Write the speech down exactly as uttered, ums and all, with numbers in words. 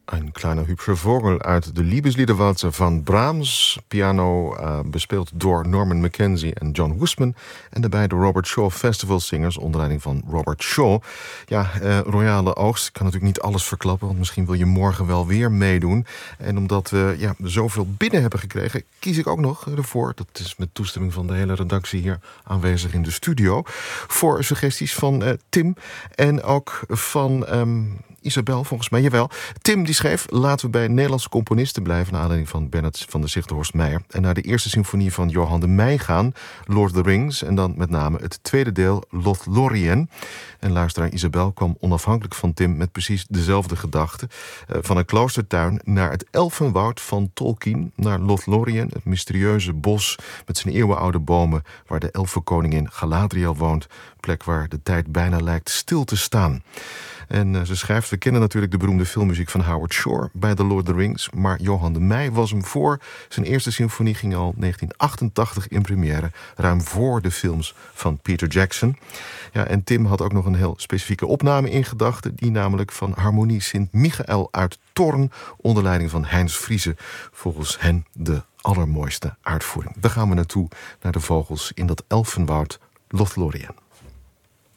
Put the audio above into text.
Een kleine hübsche Vogel uit de Liebesliederwalzer van Brahms. Piano uh, bespeeld door Norman Mackenzie en John Housman. En daarbij de Robert Shaw Festival Singers onder leiding van Robert Shaw. Ja, uh, Royale Oogst. Ik kan natuurlijk niet alles verklappen, want misschien wil je morgen wel weer meedoen. En omdat we ja, zoveel binnen hebben gekregen, kies ik ook nog ervoor, dat is met toestemming van de hele redactie hier aanwezig in de studio, voor suggesties van uh, Tim en ook van Um, Isabel, volgens mij, jawel. Tim die schreef: laten we bij Nederlandse componisten blijven, naar aanleiding van Bernard van der Zichtenhorst-Meyer, en naar de eerste symfonie van Johan de Meij gaan, Lord of the Rings, en dan met name het tweede deel, Lothlorien. En luisteraar Isabel kwam onafhankelijk van Tim met precies dezelfde gedachte. Uh, van een kloostertuin naar het elfenwoud van Tolkien, naar Lothlorien, het mysterieuze bos met zijn eeuwenoude bomen waar de elfenkoningin Galadriel woont, plek waar de tijd bijna lijkt stil te staan. En uh, ze schrijft: we kennen natuurlijk de beroemde filmmuziek van Howard Shore bij The Lord of the Rings, maar Johan de Meij was hem voor. Zijn eerste symfonie ging al negentien achtentachtig in première, ruim voor de films van Peter Jackson. Ja, en Tim had ook nog een heel specifieke opname in gedachten, die namelijk van Harmonie Sint-Michael uit Thorn onder leiding van Heinz Friese, volgens hen de allermooiste uitvoering. Daar gaan we naartoe, naar de vogels in dat elfenwoud Lothlorien.